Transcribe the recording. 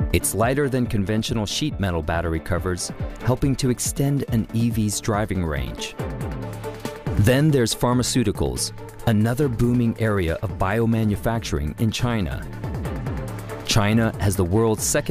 It's lighter than conventional sheet metal battery covers, helping to extend an EV's driving range. Then there's pharmaceuticals, another booming area of biomanufacturing in China. China has the world's second